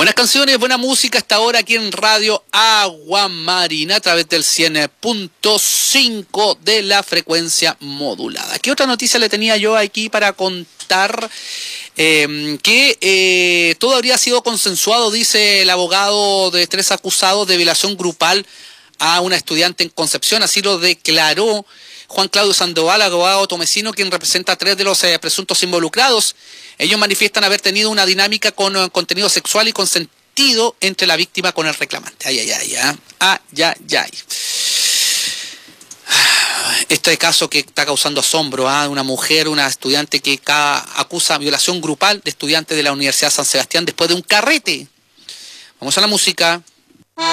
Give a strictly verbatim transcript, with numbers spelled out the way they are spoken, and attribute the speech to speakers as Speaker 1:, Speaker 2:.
Speaker 1: Buenas canciones, buena música hasta ahora aquí en Radio Agua Marina a través del cien punto cinco de la frecuencia modulada. ¿Qué otra noticia le tenía yo aquí para contar? Eh, que eh, todo habría sido consensuado, dice el abogado de tres acusados de violación grupal a una estudiante en Concepción. Así lo declaró Juan Claudio Sandoval, abogado tomecino, quien representa a tres de los eh, presuntos involucrados. Ellos manifiestan haber tenido una dinámica con uh, contenido sexual y consentido entre la víctima con el reclamante. Ay, ay, ay, ay, ay, ay, ay. Este caso que está causando asombro, ¿eh? Una mujer, una estudiante que acusa violación grupal de estudiantes de la Universidad San Sebastián después de un carrete. Vamos a la música.